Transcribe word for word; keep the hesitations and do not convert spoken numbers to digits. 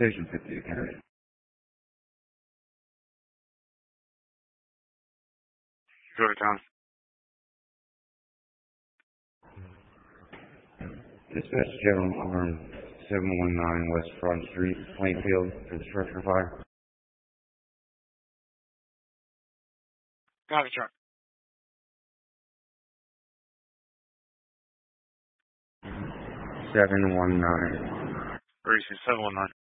Station fifty Academy. Georgetown. Dispatch General Arm seven one nine West Front Street, Plainfield, for the structure fire. Got it, truck. seven one nine. Where is it? seven one nine.